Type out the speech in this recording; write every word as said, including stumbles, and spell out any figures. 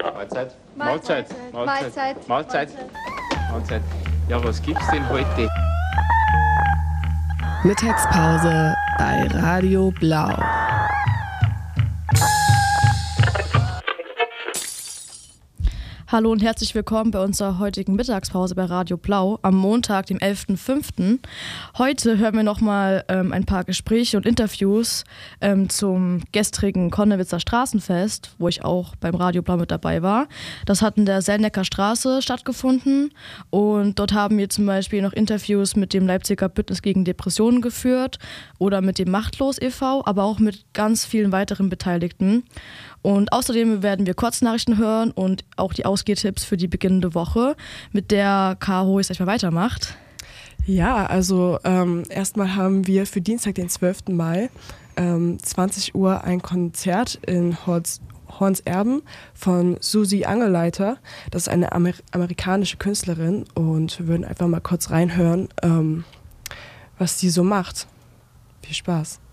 Mahlzeit. Mahlzeit. Mahlzeit. Mahlzeit. Mahlzeit. Ja, was gibt's denn heute? Mittagspause bei Radio Blau. Hallo und herzlich willkommen bei unserer heutigen Mittagspause bei Radio Blau am Montag, dem elften fünften Heute hören wir nochmal ähm, ein paar Gespräche und Interviews ähm, zum gestrigen Konnewitzer Straßenfest, wo ich auch beim Radio Blau mit dabei war. Das hat in der Selnecker Straße stattgefunden und dort haben wir zum Beispiel noch Interviews mit dem Leipziger Bündnis gegen Depressionen geführt oder mit dem Machtlos e V, aber auch mit ganz vielen weiteren Beteiligten. Und außerdem werden wir Kurznachrichten hören und auch die Ausgehtipps für die beginnende Woche, mit der Caro jetzt gleich mal weitermacht. Ja, also ähm, erstmal haben wir für Dienstag, den zwölften Mai, ähm, zwanzig Uhr ein Konzert in Horns, Hornserben von Susi Angeleiter. Das ist eine Amer- amerikanische Künstlerin und wir würden einfach mal kurz reinhören, ähm, was die so macht. Viel Spaß.